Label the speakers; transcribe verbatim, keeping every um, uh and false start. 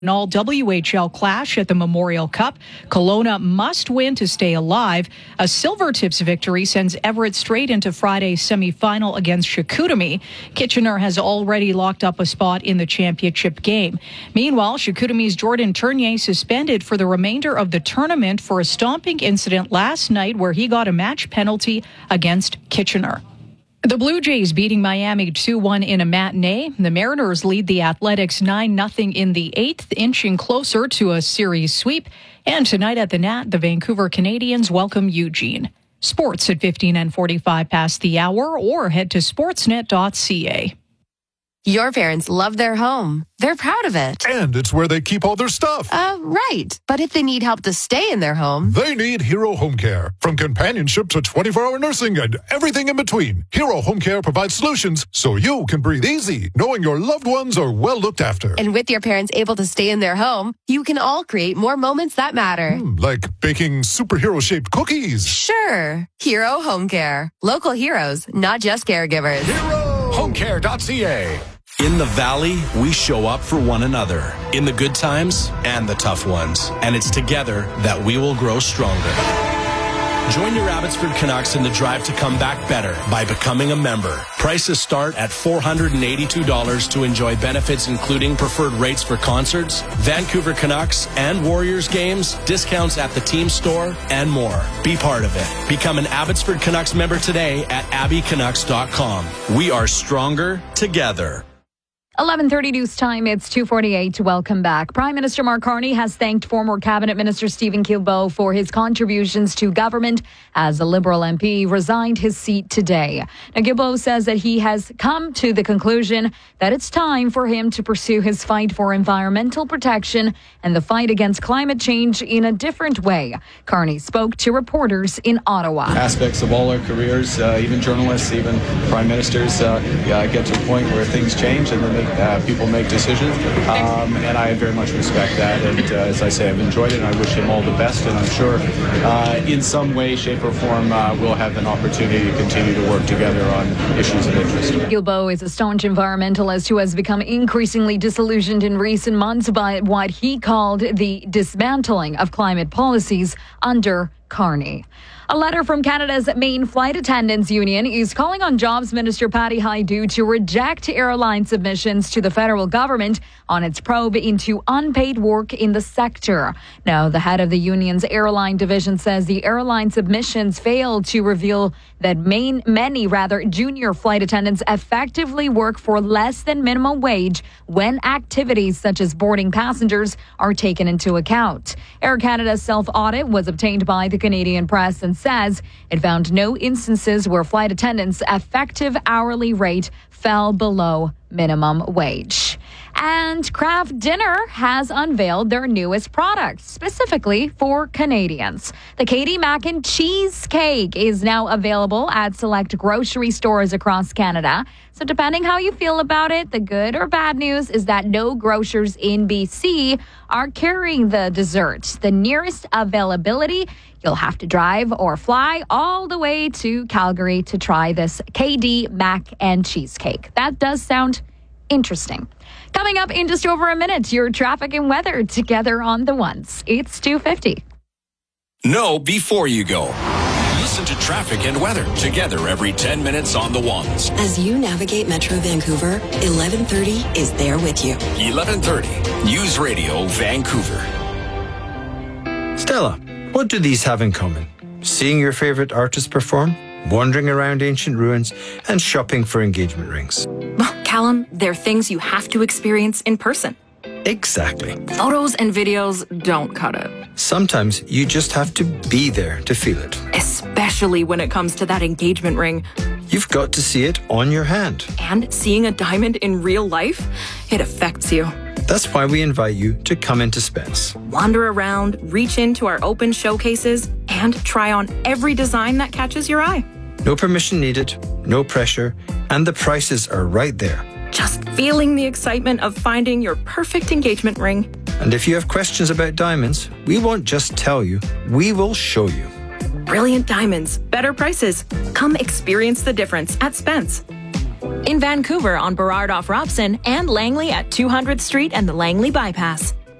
Speaker 1: An all W H L clash at the Memorial Cup. Kelowna must win to stay alive. A Silvertips victory sends Everett straight into Friday's semifinal against Chicoutimi. Kitchener has already locked up a spot in the championship game. Meanwhile, Chicoutimi's Jordan Tournier suspended for the remainder of the tournament for a stomping incident last night where he got a match penalty against Kitchener. The Blue Jays beating Miami two one in a matinee. The Mariners lead the Athletics nine nothing in the eighth, inching closer to a series sweep. And tonight at the Nat, the Vancouver Canadians welcome Eugene. Sports at fifteen and forty-five past the hour, or head to sportsnet dot c a.
Speaker 2: Your parents love their home. They're proud of it.
Speaker 3: And it's where they keep all their stuff.
Speaker 2: Uh, right. But if they need help to stay in their home...
Speaker 3: They need Hero Home Care. From companionship to twenty-four hour nursing and everything in between, Hero Home Care provides solutions so you can breathe easy, knowing your loved ones are well looked after.
Speaker 2: And with your parents able to stay in their home, you can all create more moments that matter.
Speaker 3: Hmm, like baking superhero-shaped cookies.
Speaker 2: Sure. Hero Home Care. Local heroes, not just caregivers.
Speaker 3: Hero Home Care dot c a.
Speaker 4: In the Valley, we show up for one another, in the good times and the tough ones. And it's together that we will grow stronger. Join your Abbotsford Canucks in the drive to come back better by becoming a member. Prices start at four hundred eighty-two dollars to enjoy benefits including preferred rates for concerts, Vancouver Canucks and Warriors games, discounts at the team store, and more. Be part of it. Become an Abbotsford Canucks member today at abby canucks dot com. We are stronger together.
Speaker 5: eleven thirty news time. It's two forty-eight. Welcome back. Prime Minister Mark Carney has thanked former Cabinet Minister Stephen Guilbeault for his contributions to government as a Liberal M P resigned his seat today. Now, Guilbeault says that he has come to the conclusion that it's time for him to pursue his fight for environmental protection and the fight against climate change in a different way. Carney spoke to reporters in Ottawa.
Speaker 6: Aspects of all our careers, uh, even journalists, even prime ministers, uh, uh, get to a point where things change and then they Uh, people make decisions, um, and I very much respect that. And uh, as I say, I've enjoyed it, and I wish him all the best. And I'm sure, uh, in some way, shape, or form, uh, we'll have an opportunity to continue to work together on issues of interest.
Speaker 5: Guilbeault is a staunch environmentalist who has become increasingly disillusioned in recent months by what he called the dismantling of climate policies under Carney. A letter from Canada's main flight attendants union is calling on Jobs Minister Patty Hajdu to reject airline submissions to the federal government on its probe into unpaid work in the sector. Now, the head of the union's airline division says the airline submissions failed to reveal that main, many rather junior flight attendants effectively work for less than minimum wage when activities such as boarding passengers are taken into account. Air Canada's self-audit was obtained by the Canadian Press and says it found no instances where flight attendants' effective hourly rate fell below minimum wage. And Kraft Dinner has unveiled their newest product, specifically for Canadians. The Katie Mac and Cheese Cake is now available at select grocery stores across Canada. So depending how you feel about it, the good or bad news is that no grocers in B C are carrying the dessert. The nearest availability, you'll have to drive or fly all the way to Calgary to try this K D Mac and Cheesecake. That does sound interesting. Coming up in just over a minute, your traffic and weather together on the ones. It's two fifty.
Speaker 4: Know before you go. Listen to traffic and weather together every ten minutes on the ones.
Speaker 7: As you navigate Metro Vancouver, eleven thirty is there with you.
Speaker 4: eleven thirty News Radio Vancouver.
Speaker 8: Stella, what do these have in common? Seeing your favorite artist perform, wandering around ancient ruins, and shopping for engagement rings.
Speaker 9: Well, Callum, they're things you have to experience in person.
Speaker 8: Exactly.
Speaker 9: Photos and videos don't cut it.
Speaker 8: Sometimes you just have to be there to feel it.
Speaker 9: Especially when it comes to that engagement ring.
Speaker 8: You've got to see it on your hand.
Speaker 9: And seeing a diamond in real life, it affects you.
Speaker 8: That's why we invite you to come into Spence.
Speaker 9: Wander around, reach into our open showcases, and try on every design that catches your eye.
Speaker 8: No permission needed, no pressure, and the prices are right there.
Speaker 9: Just feeling the excitement of finding your perfect engagement ring.
Speaker 8: And if you have questions about diamonds, we won't just tell you, we will show you.
Speaker 9: Brilliant diamonds, better prices. Come experience the difference at Spence. In Vancouver on Burrard off Robson and Langley at two hundredth Street and the Langley Bypass.